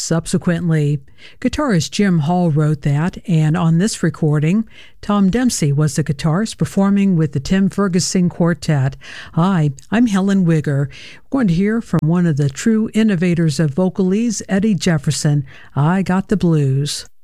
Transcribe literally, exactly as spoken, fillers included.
subsequently. Guitarist Jim Hall wrote that, and on this recording, Tom Dempsey was the guitarist performing with the Tim Ferguson Quartet. Hi, I'm Helen Wigger. We're going to hear from one of the true innovators of vocalese, Eddie Jefferson. I Got the Blues.